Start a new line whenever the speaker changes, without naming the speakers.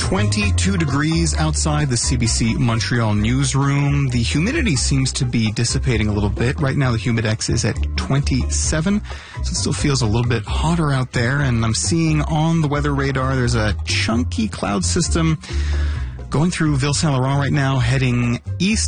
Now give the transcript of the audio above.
22 degrees outside the CBC Montreal newsroom. The humidity seems to be dissipating a little bit. Right now, the humidex is at 27, so it still feels a little bit hotter out there. And I'm seeing on the weather radar, there's a chunky cloud system going through Ville Saint Laurent right now, heading east